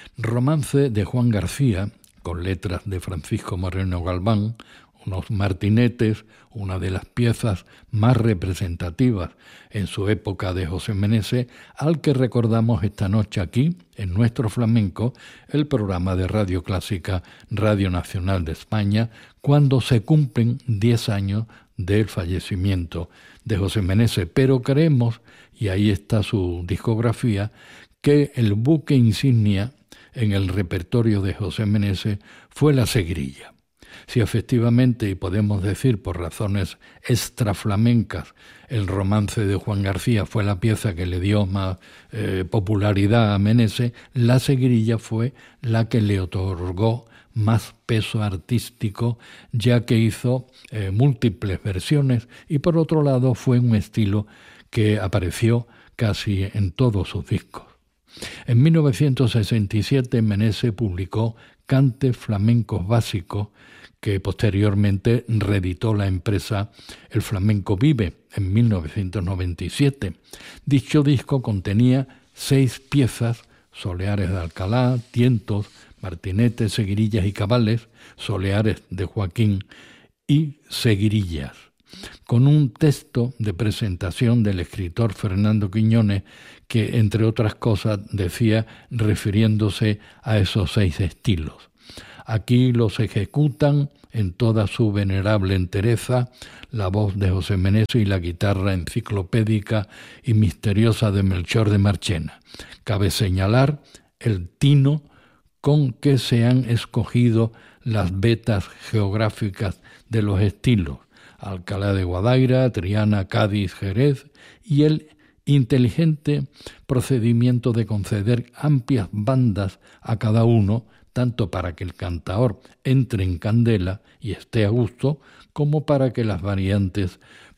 Romance de Juan García, con letras de Francisco Moreno Galván, unos martinetes, una de las piezas más representativas en su época de José Meneses, al que recordamos esta noche aquí, en Nuestro Flamenco, el programa de Radio Clásica, Radio Nacional de España, cuando se cumplen 10 años del fallecimiento de José Meneses. Pero creemos, y ahí está su discografía, que el buque insignia en el repertorio de José Meneses fue la Segrilla. Si efectivamente, y podemos decir por razones extraflamencas, el romance de Juan García fue la pieza que le dio más popularidad a Meneses, la Segrilla fue la que le otorgó más peso artístico, ya que hizo múltiples versiones y por otro lado fue un estilo que apareció casi en todos sus discos. En 1967 Meneses publicó Cantes Flamencos Básicos, que posteriormente reeditó la empresa El Flamenco Vive en 1997. Dicho disco contenía 6 piezas: Soleares de Alcalá, Tientos, Martinetes, Seguirillas y Cabales, Soleares de Joaquín y Seguirillas, con un texto de presentación del escritor Fernando Quiñones que, entre otras cosas, decía refiriéndose a esos 6 estilos. Aquí los ejecutan en toda su venerable entereza la voz de José Meneses y la guitarra enciclopédica y misteriosa de Melchor de Marchena. Cabe señalar el tino con que se han escogido las vetas geográficas de los estilos: Alcalá de Guadaira, Triana, Cádiz, Jerez, y el inteligente procedimiento de conceder amplias bandas a cada uno, tanto para que el cantaor entre en candela y esté a gusto, como para que las variantes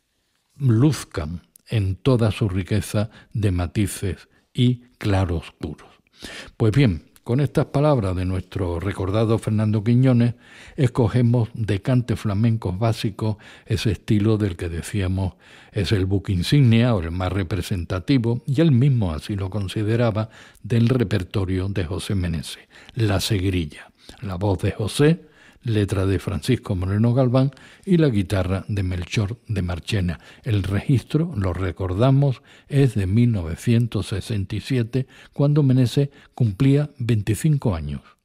luzcan en toda su riqueza de matices y claroscuros. Pues bien, con estas palabras de nuestro recordado Fernando Quiñones, escogemos de Cantes Flamencos Básicos ese estilo del que decíamos es el buque insignia o el más representativo, y él mismo así lo consideraba, del repertorio de José Meneses, la Segrilla. La voz de José, letra de Francisco Moreno Galván y la guitarra de Melchor de Marchena. El registro, lo recordamos, es de 1967, cuando Meneses cumplía 25 años.